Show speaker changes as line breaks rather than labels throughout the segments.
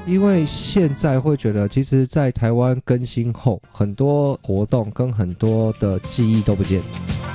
因为现在会觉得，其实在台湾更新后，很多活动跟很多的记忆都不见了。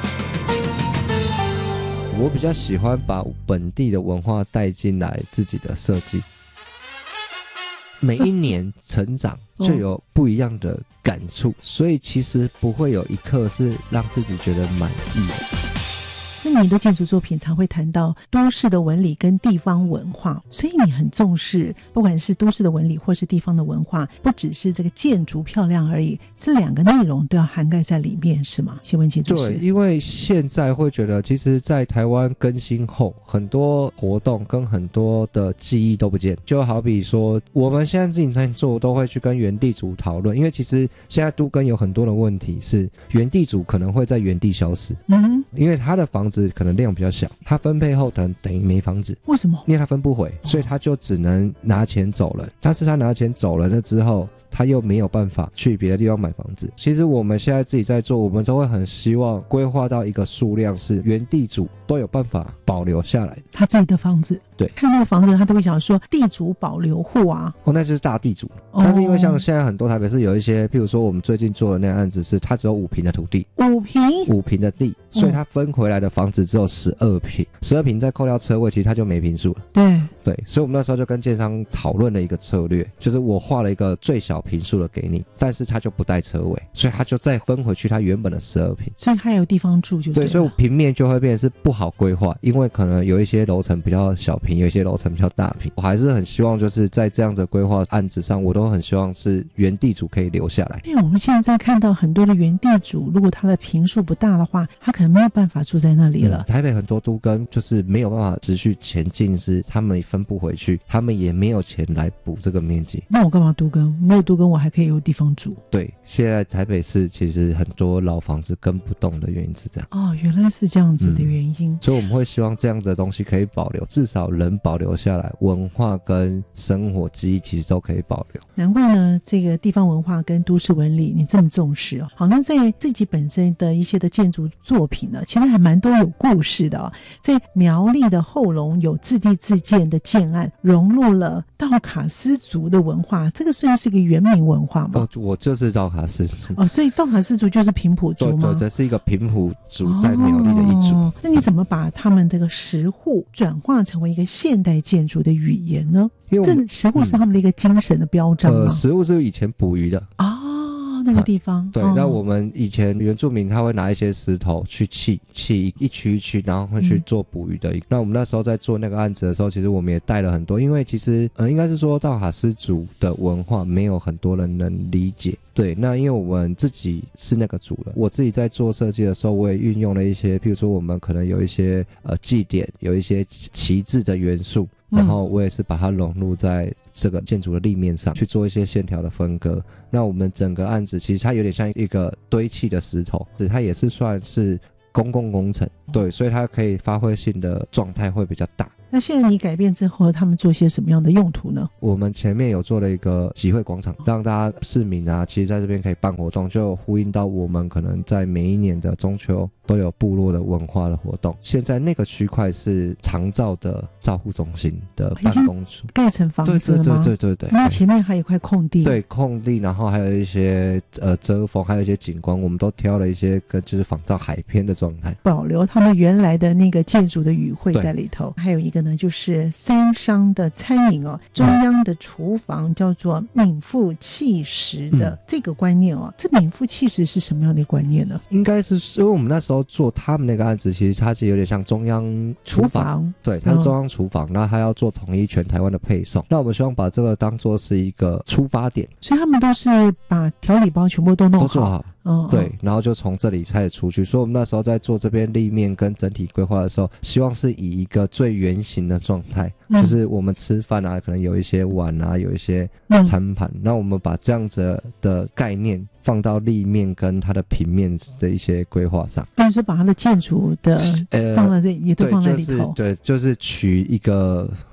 我比较喜欢把本地的文化带进来自己的设计，每一年成长就有不一样的感触，所以其实不会有一刻是让自己觉得满意的。
那你的建筑作品常会谈到都市的纹理跟地方文化，所以你很重视不管是都市的纹理或是地方的文化，不只是这个建筑漂亮而已，这两个内容都要涵盖在里面，是吗？谢文杰主持。
对，因为现在会觉得，其实在台湾更新后，很多活动跟很多的记忆都不见，就好比说我们现在自己在做都会去跟原地主讨论，因为其实现在都更有很多的问题是原地主可能会在原地消失，因为他的房子可能量比较小，他分配后等于没房子。
为什么？
因为他分不回，所以他就只能拿钱走了。但是他拿钱走了那之后，他又没有办法去别的地方买房子。其实我们现在自己在做，我们都会很希望规划到一个数量，是原地主都有办法保留下来
他自己的房子。
对，
看那个房子他都会想说地主保留户啊。
那就是大地主。但是因为像现在很多台北市有一些，譬如说我们最近做的那个案子是，它只有5坪的土地，5坪的地，所以它分回来的房子只有12坪，12坪再扣掉车位，其实它就没坪数了。对，所以我们那时候就跟建商讨论了一个策略，就是我画了一个最小坪数的给你，但是它就不带车位，所以它就再分回去它原本的12坪，
所以它有地方住就对了。
对，所以平面就会变成是不好规划，因为可能有一些楼层比较小坪，有一些楼层比较大坪。我还是很希望就是在这样的规划案子上，我都很希望是原地主可以留下来。
因为我们现在看到很多的原地主，如果他的坪数不大的话，他可能没有办法住在那里了。
台北很多都更就是没有办法持续前进，是他们分不回去，他们也没有钱来补这个面积。
那我干嘛都更？没有都更我还可以有地方住。
对，现在台北市其实很多老房子更不动的原因是这样。
原来是这样子的原因。
所以我们会希望这样的东西可以保留，至少人保留下来，文化跟生活记忆其实都可以保留。
难怪呢，这个地方文化跟都市纹理你这么重视哦。好，那在自己本身的一些的建筑作品呢，其实还蛮多有故事的哦。在苗栗的后龙有自地自建的建案，融入了道卡斯族的文化，这个算是一个原民文化吗？
我就是道卡斯族。
所以道卡斯族就是平埔族吗？
对，这是一个平埔族在苗栗的一族。
那你怎么把他们这个石户转化成为一个现代建筑的语言呢？因为这石户是他们的一个精神的标章吗？
石户是以前捕鱼的
那个地方。
对，那我们以前原住民他会拿一些石头去砌一区一区，然后会去做捕鱼的。那我们那时候在做那个案子的时候，其实我们也带了很多，因为其实应该是说道卡斯族的文化没有很多人能理解。对，那因为我们自己是那个族人，我自己在做设计的时候，我也运用了一些，譬如说我们可能有一些祭典，有一些旗帜的元素，然后我也是把它融入在这个建筑的立面上去做一些线条的分割。那我们整个案子其实它有点像一个堆砌的石头，它也是算是公共工程，对，所以它可以发挥性的状态会比较大。
那现在你改变之后，他们做些什么样的用途呢？
我们前面有做了一个集会广场，让大家市民啊，其实在这边可以办活动，就呼应到我们可能在每一年的中秋都有部落的文化的活动。现在那个区块是长照的照护中心的办公处，
盖成房子了吗？
对。
那前面还有一块空地。
对，空地，然后还有一些遮风，还有一些景观，我们都挑了一些跟就是仿照海边的状态，
保留他们原来的那个建筑的语汇在里头。还有一个呢，就是三商的餐饮中央的厨房叫做名副其实的这个观念这名副其实是什么样的观念呢？
应该是因为我们那时候做他们那个案子，其实它是有点像中央厨房，对，它是中央厨房，然后它要做统一全台湾的配送。那我们希望把这个当作是一个出发点，
所以他们都是把调理包全部都弄好，
都做好。对，然后就从这里开始出去。所以我们那时候在做这边立面跟整体规划的时候，希望是以一个最原型的状态，就是我们吃饭啊，可能有一些碗啊，有一些餐盘，那我们把这样子的概念放到立面跟它的平面的一些规划上。
就是把它的建筑的放在这也都放在里头。
对，就是取一个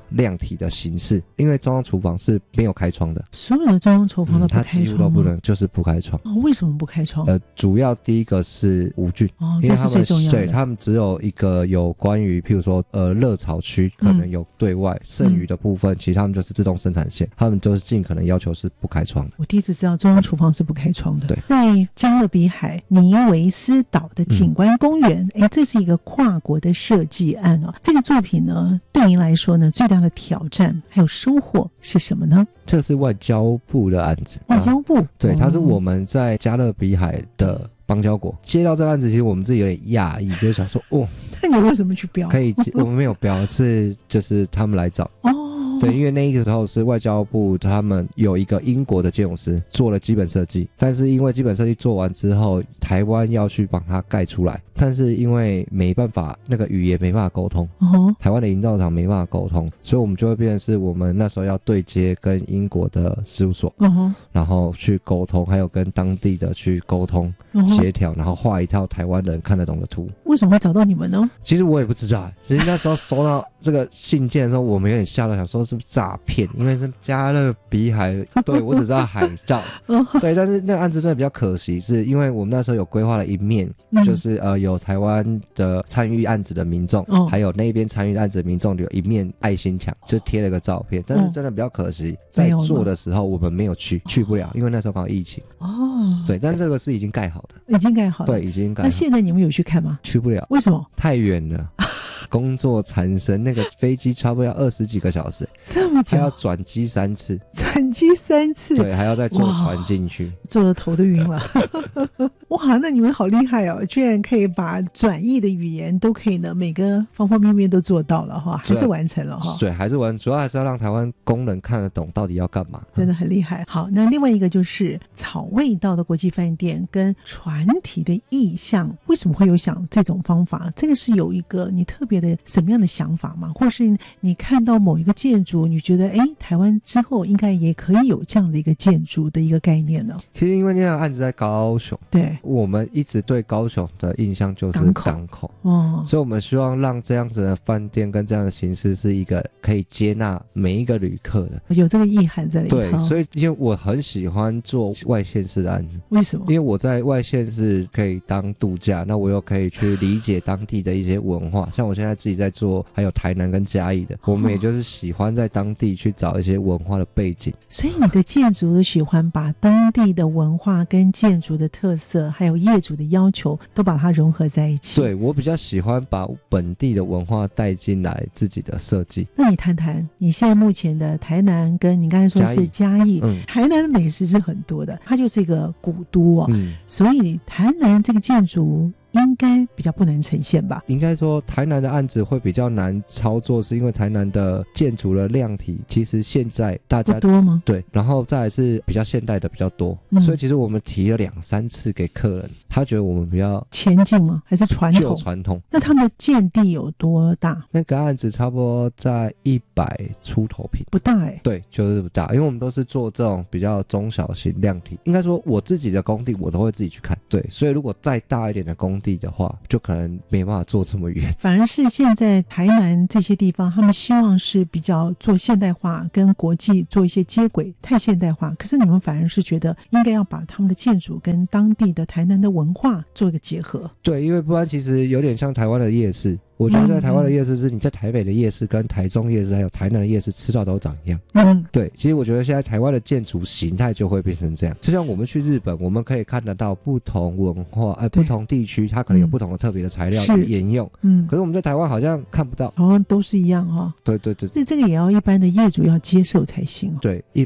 量体的形式，因为中央厨房是没有开窗的，
所有的中央厨房都不
它
开窗吗？
几乎都不能，就是不开窗。
为什么不开窗？
主要第一个是无菌，因为
这是最重要的。
对，他们只有一个有关于譬如说热炒区可能有对外，剩余的部分其实他们就是自动生产线，他们都是尽可能要求是不开窗的。
我第一次知道中央厨房是不开窗的。
对，
在加勒比海尼维斯岛的景观公园，这是一个跨国的设计案哦。这个作品呢，对您来说呢，最大的挑战还有收获是什么呢？
这是外交部的案子。
外交部？
对，它是我们在加勒比海的邦交国接到这个案子，其实我们自己有点讶异，就是想说，
那你为什么去标？
可以，我们没有标，就是他们来找。对，因为那个时候是外交部他们有一个英国的建筑师做了基本设计，但是因为基本设计做完之后，台湾要去帮它盖出来，但是因为没办法，那个语言没办法沟通，台湾的营造厂没办法沟通，所以我们就会变成是我们那时候要对接跟英国的事务所，然后去沟通，还有跟当地的去沟通协调，然后画一套台湾人看得懂的图。
为什么会找到你们呢？
其实我也不知道，其实那时候收到这个信件的时候，我们有点吓到，想说是不是诈骗，因为是加勒比海，对，我只知道海盗，对，但是那个案子真的比较可惜，是因为我们那时候有规划了一面，就是有台湾的参与案子的民众，还有那边参与案子的民众有一面爱心墙，就贴了个照片，但是真的比较可惜，在做的时候我们没有去不了，因为那时候刚好疫情。对，但这个是已经盖好的，
已经盖好了，
对，已经盖好。
那现在你们有去看吗？
去不了，
为什么？
太远了。工作缠身，那个飞机差不多要20几个小时，
这么久，
还要转机3次，
转机3次，
对，还要再坐船进去，
坐的头都晕了。哇，那你们好厉害哦，居然可以把转译的语言都可以呢，每个方方面面都做到了哈，还是完成了哈。
对，还是完，主要还是要让台湾工人看得懂到底要干嘛，
真的很厉害。好，那另外一个就是草味道的国际饭店跟船体的意象，为什么会有想这种方法？这个是有一个你特别的什么样的想法吗？或是你看到某一个建筑，你觉得台湾之后应该也可以有这样的一个建筑的一个概念呢？
其实因为那个案子在高雄，
对，
我们一直对高雄的印象就是港口，所以我们希望让这样子的饭店跟这样的形式是一个可以接纳每一个旅客的，
有这个意涵在里头。
对，所以因为我很喜欢做外县市的案子。
为什么？
因为我在外县市可以当度假，那我又可以去理解当地的一些文化，像我现在自己在做还有台南跟嘉义的，我们也就是喜欢在当地去找一些文化的背景。
所以你的建筑都喜欢把当地的文化跟建筑的特色还有业主的要求都把它融合在一起。
对，我比较喜欢把本地的文化带进来自己的设计。
那你谈谈你现在目前的台南跟你刚才说是嘉义，台南的美食是很多的，它就是一个古都哦，所以台南这个建筑应该比较不难呈现吧？
应该说台南的案子会比较难操作，是因为台南的建筑的量体其实现在大家
不多吗？
对，然后再来是比较现代的比较多，所以其实我们提了2-3次给客人，他觉得我们比较
前进吗？还是传统？
旧传统。
那他们的建地有多大？
那个案子差不多在100出头坪，
不大
对，就是不大，因为我们都是做这种比较中小型量体。应该说我自己的工地我都会自己去看，对，所以如果再大一点的工地的话，就可能没办法做这么远。
反而是现在台南这些地方，他们希望是比较做现代化，跟国际做一些接轨，太现代化。可是你们反而是觉得应该要把他们的建筑跟当地的台南的文化做一个结合。
对，因为不然其实有点像台湾的夜市。我觉得在台湾的夜市是你在台北的夜市跟台中夜市还有台南的夜市吃到都长一样。对，其实我觉得现在台湾的建筑形态就会变成这样，就像我们去日本，我们可以看得到不同文化不同地区它可能有不同的特别的材料去沿用，可是我们在台湾好像看不到，
好像都是一样哈。
对对对，
所以这个也要一般的业主要接受才行。
对，一